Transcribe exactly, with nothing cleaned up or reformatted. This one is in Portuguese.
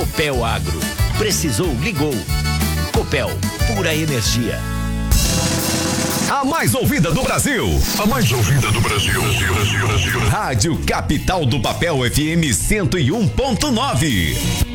Copel Agro. Precisou, ligou. Copel, pura energia. A mais ouvida do Brasil. A mais ouvida do Brasil. Rádio Capital do Papel F M cento e um ponto nove.